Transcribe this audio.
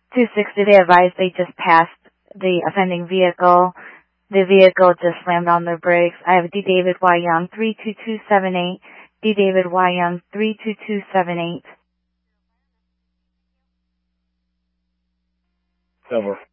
260, they advised they just passed the offending vehicle. The vehicle just slammed on their brakes. I have D. David Y. Young, 32278. D. David Y. Young, 32278. Over.